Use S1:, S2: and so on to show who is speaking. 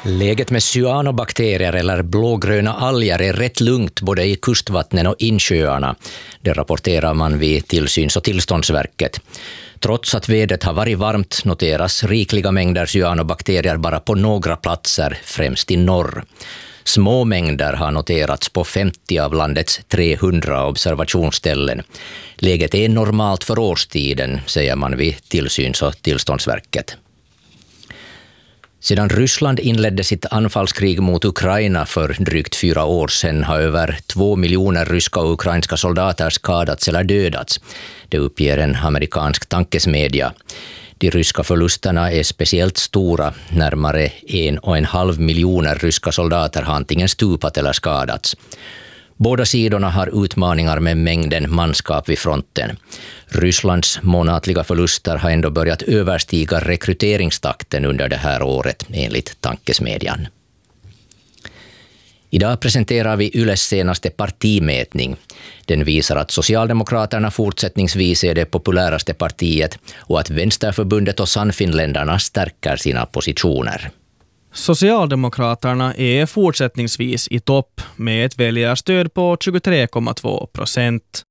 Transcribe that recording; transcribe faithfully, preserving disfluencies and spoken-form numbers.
S1: Läget med cyanobakterier eller blågröna alger är rätt lugnt både i kustvattnen och insjöarna. Det rapporterar man vid Tillsyns- och tillståndsverket. Trots att vädret har varit varmt noteras rikliga mängder cyanobakterier bara på några platser, främst i norr. Små mängder har noterats på femtio av landets trehundra observationsställen. Läget är normalt för årstiden, säger man vid Tillsyns- och tillståndsverket. Sedan Ryssland inledde sitt anfallskrig mot Ukraina för drygt fyra år sedan har över två miljoner ryska och ukrainska soldater skadats eller dödats. Det uppger en amerikansk tankesmedja. De ryska förlusterna är speciellt stora. Närmare en och en halv miljoner ryska soldater har antingen stupat eller skadats. Båda sidorna har utmaningar med mängden manskap vid fronten. Rysslands månatliga förluster har ändå börjat överstiga rekryteringstakten under det här året, enligt tankesmedjan. Idag presenterar vi Yles senaste partimätning. Den visar att Socialdemokraterna fortsättningsvis är det populäraste partiet och att Vänsterförbundet och Sannfinländarna stärker sina positioner.
S2: Socialdemokraterna är fortsättningsvis i topp med ett väljarstöd på tjugotre komma två procent.